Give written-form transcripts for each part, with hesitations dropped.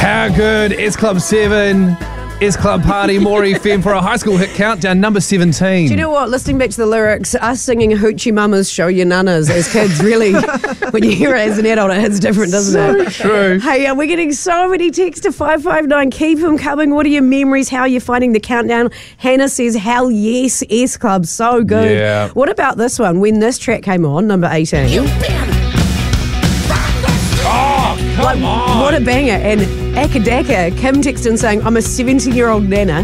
How good? S Club 7, S Club Party, More FM for a high school hit countdown, number 17. Do you know what? Listening back to the lyrics, us singing Hoochie Mamas Show Your Nanas as kids, really, when you hear it as an adult, it hits different, doesn't it? True. Hey, we're getting so many texts to 559. Keep them coming. What are your memories? How are you finding the countdown? Hannah says, hell yes, S Club, so good. Yeah. What about this one? When this track came on, number 18. Come on. What a banger. And Akadaka, Kim texted saying, I'm a 70-year-old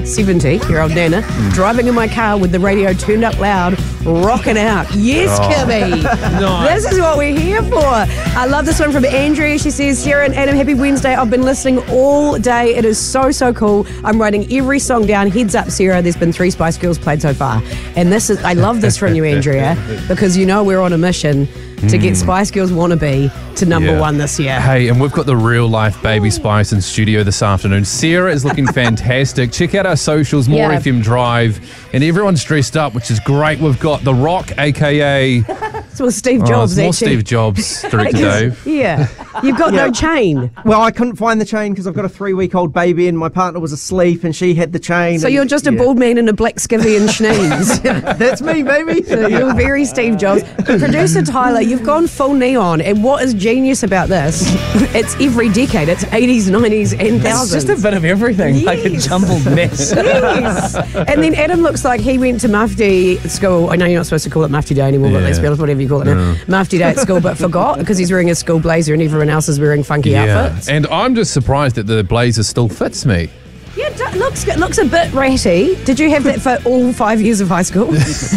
nana, driving in my car with the radio turned up loud, rocking out. Yes, Kimmy. Nice. This is what we're here for. I love this one from Andrea. She says, Sarah and Adam, happy Wednesday. I've been listening all day. It is so, so cool. I'm writing every song down. Heads up, Sarah. There's been 3 Spice Girls played so far. And I love this from you, Andrea, because you know we're on a mission to get Spice Girls Wannabe to number 1 this year. Hey, and we've got the real life Baby Spice in studio this afternoon. Sarah is looking fantastic. Check out our socials, More FM Drive, and everyone's dressed up, which is great. We've got The Rock, a.k.a. Well, Steve Jobs, more actually. Steve Jobs, Director Dave. Yeah. You've got no chain. Well, I couldn't find the chain because I've got a 3-week-old baby and my partner was asleep and she had the chain. So you're just a bald man in a black skivvy and schnees. That's me, baby. So you're very Steve Jobs. Producer Tyler, you've gone full neon, and what is genius about this? It's every decade. It's 80s, 90s, and 1000s. It's just a bit of everything, like a jumbled mess. Yes. And then Adam looks like he went to Mufti school. I know you're not supposed to call it Mufti Day anymore, but let's be honest, whatever you call it now. Mufti Day at school, but forgot because he's wearing a school blazer and everyone else is wearing funky outfits. And I'm just surprised that the blazer still fits me. Yeah, it looks a bit ratty. Did you have that for all 5 years of high school?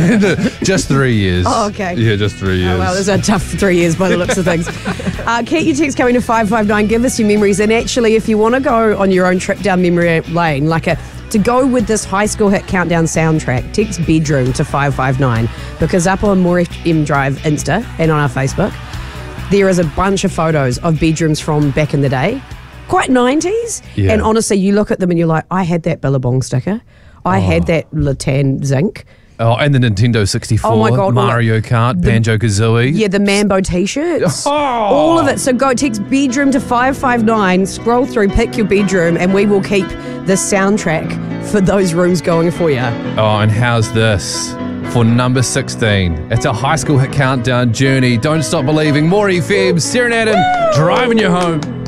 Just 3 years. Oh, okay. Yeah, just 3 years. Oh, well, it was a tough 3 years by the looks of things. Keep your text coming to 559. Give us your memories. And actually, if you want to go on your own trip down memory lane, to go with this high school hit countdown soundtrack, text bedroom to 559, because up on More FM Drive Insta and on our Facebook, there is a bunch of photos of bedrooms from back in the day. Quite 90s. Yeah. And honestly, you look at them and you're like, I had that Billabong sticker. I had that Latan zinc. Oh, and the Nintendo 64, Oh my God, Mario Kart, Banjo-Kazooie. Yeah, the Mambo t-shirts. Oh. All of it. So go text bedroom to 559, scroll through, pick your bedroom, and we will keep the soundtrack for those rooms going for you. Oh, and how's this? For number 16, it's a high school hit countdown journey. Don't stop believing. More FM, Sarah and Adam, driving you home.